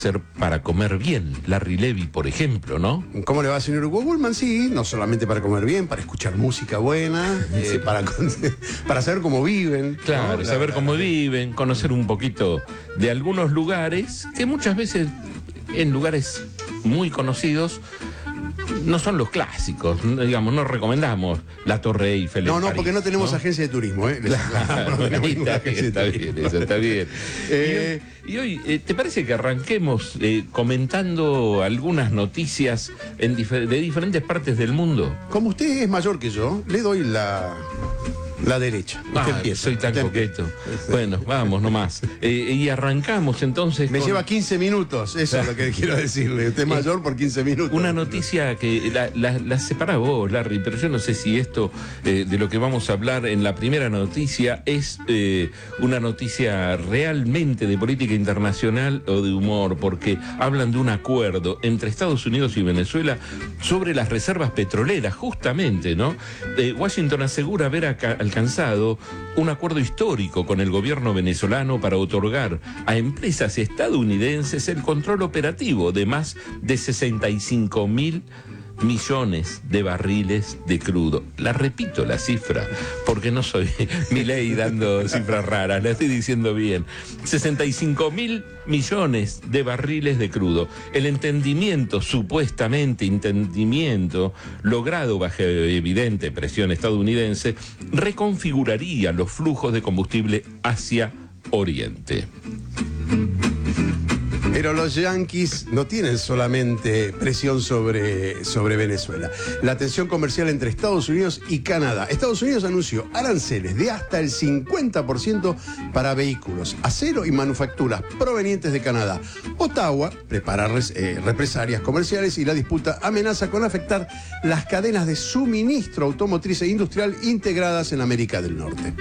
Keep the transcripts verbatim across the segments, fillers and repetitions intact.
ser para comer bien. Larry Levy, por ejemplo, ¿no? ¿Cómo le va, señor Hugo Bullman? Sí, no solamente para comer bien, para escuchar música buena, eh, para, para saber cómo viven. Claro, ¿no? saber la, cómo la, viven, conocer un poquito de algunos lugares que muchas veces en lugares muy conocidos no son los clásicos, digamos, no recomendamos la Torre Eiffel. No, en no, París, porque no tenemos ¿no? agencia de turismo, ¿eh? Claro, no tenemos ninguna está, agencia bien, está de bien, turismo. eso está bien. Eh, y, hoy, y hoy, eh, ¿te parece que arranquemos eh, comentando algunas noticias en difer de diferentes partes del mundo? Como usted es mayor que yo, le doy la, la derecha. Usted Ah, empieza. soy tan Usted coqueto. empieza. Bueno, vamos nomás. Eh, y arrancamos entonces Me con lleva quince minutos, eso es lo que quiero decirle. Usted es mayor por quince minutos. una noticia que la, la, la separa vos, Larry, pero yo no sé si esto eh, de lo que vamos a hablar en la primera noticia es eh, una noticia realmente de política internacional o de humor, porque hablan de un acuerdo entre Estados Unidos y Venezuela sobre las reservas petroleras, justamente, ¿no? Eh, Washington asegura haber acá, alcanzado un acuerdo histórico con el gobierno venezolano para otorgar a empresas estadounidenses el control operativo de más de sesenta y cinco mil millones de barriles de crudo. La repito la cifra, porque no soy Milei dando cifras raras, la estoy diciendo bien. sesenta y cinco mil millones de barriles de crudo. El entendimiento, supuestamente entendimiento, logrado bajo evidente presión estadounidense, reconfiguraría los flujos de combustible hacia Oriente. Pero los yanquis no tienen solamente presión sobre, sobre Venezuela. La tensión comercial entre Estados Unidos y Canadá. Estados Unidos anunció aranceles de hasta el cincuenta por ciento para vehículos, acero y manufacturas provenientes de Canadá. Ottawa prepara eh, represalias comerciales y la disputa amenaza con afectar las cadenas de suministro automotriz e industrial integradas en América del Norte.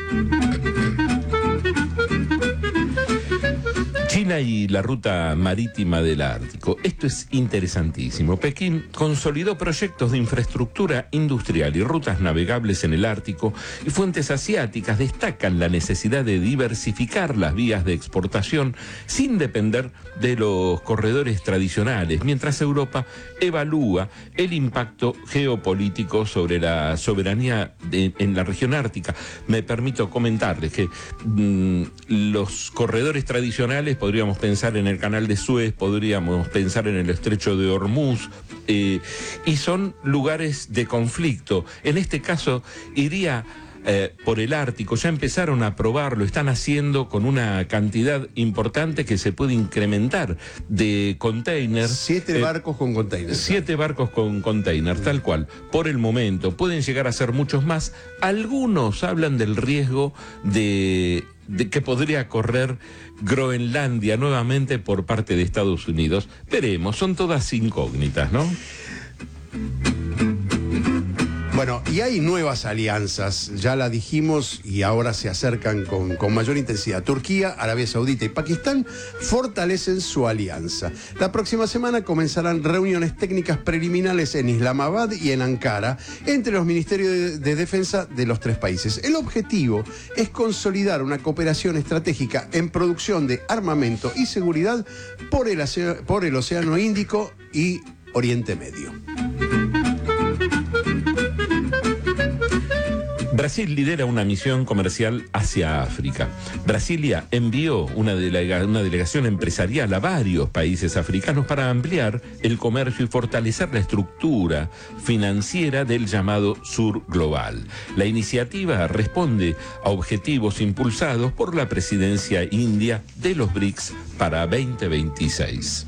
China y la ruta marítima del Ártico. Esto es interesantísimo. Pekín consolidó proyectos de infraestructura industrial y rutas navegables en el Ártico, y fuentes asiáticas destacan la necesidad de diversificar las vías de exportación sin depender de los corredores tradicionales, mientras Europa evalúa el impacto geopolítico sobre la soberanía de, en la región ártica. Me permito comentarles que mmm, los corredores tradicionales, podríamos pensar en el canal de Suez, podríamos pensar en el estrecho de Hormuz, eh, y son lugares de conflicto. En este caso iría eh, por el Ártico, ya empezaron a probarlo, están haciendo con una cantidad importante que se puede incrementar de containers. Siete eh, barcos con containers. Siete barcos con containers, tal cual. Por el momento, pueden llegar a ser muchos más. Algunos hablan del riesgo de... de que podría correr Groenlandia nuevamente por parte de Estados Unidos. Veremos, son todas incógnitas, ¿no? Bueno, y hay nuevas alianzas, ya la dijimos, y ahora se acercan con, con mayor intensidad. Turquía, Arabia Saudita y Pakistán fortalecen su alianza. La próxima semana comenzarán reuniones técnicas preliminares en Islamabad y en Ankara entre los ministerios de, de defensa de los tres países. El objetivo es consolidar una cooperación estratégica en producción de armamento y seguridad por el, por el Océano Índico y Oriente Medio. Brasil lidera una misión comercial hacia África. Brasilia envió una, delega, una delegación empresarial a varios países africanos para ampliar el comercio y fortalecer la estructura financiera del llamado Sur Global. La iniciativa responde a objetivos impulsados por la presidencia india de los B R I C S para veinte veintiséis.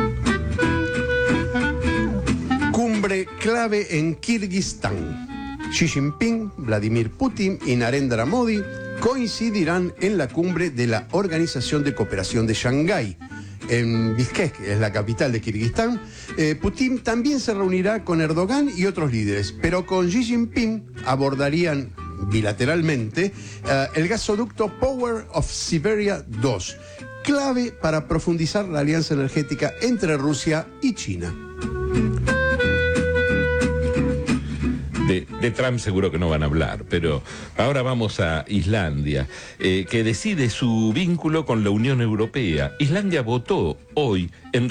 Cumbre clave en Kirguistán. Xi Jinping, Vladimir Putin y Narendra Modi coincidirán en la cumbre de la Organización de Cooperación de Shanghái, en Bishkek, es la capital de Kirguistán. Eh, Putin también se reunirá con Erdogan y otros líderes, pero con Xi Jinping abordarían bilateralmente uh, el gasoducto Power of Siberia dos, clave para profundizar la alianza energética entre Rusia y China. de, de Trump seguro que no van a hablar, pero ahora vamos a Islandia, eh, que decide su vínculo con la Unión Europea. Islandia votó hoy en